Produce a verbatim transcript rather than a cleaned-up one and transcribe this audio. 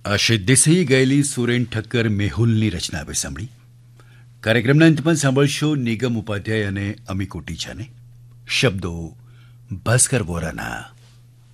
આશિત દેસાઈએ ગયેલી સુરેન ઠક્કર મેહુલની રચના આપણે સાંભળી. કાર્યક્રમના અંતમાં સાંભળશો નિગમ ઉપાધ્યાય અને અમી કોટીચાને. શબ્દો ભાસ્કર વોરાના.